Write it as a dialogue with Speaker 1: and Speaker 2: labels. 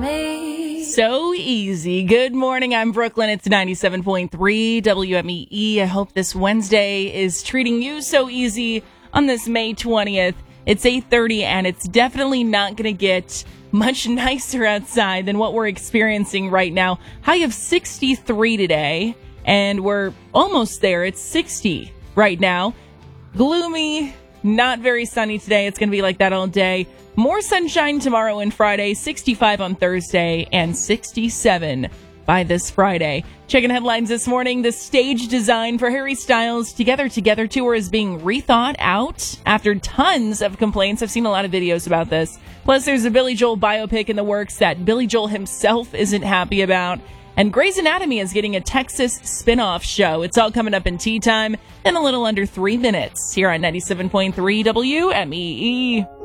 Speaker 1: me.
Speaker 2: So easy. Good morning. I'm Brooklyn. It's 97.3 WMEE. I hope this Wednesday is treating you so easy on this May 20th. It's 8:30 and it's definitely not going to get much nicer outside than what we're experiencing right now. High of 63 today and we're almost there. It's 60 right now. Gloomy, not very sunny today. It's going to be like that all day. More sunshine tomorrow and Friday, 65 on Thursday, and 67 by this Friday. Checking headlines this morning, the stage design for Harry Styles' Together tour is being rethought out after tons of complaints. I've seen a lot of videos about this. Plus, there's a Billy Joel biopic in the works that Billy Joel himself isn't happy about. And Grey's Anatomy is getting a Texas spin-off show. It's all coming up in tea time in a little under 3 minutes here on 97.3 WMEE.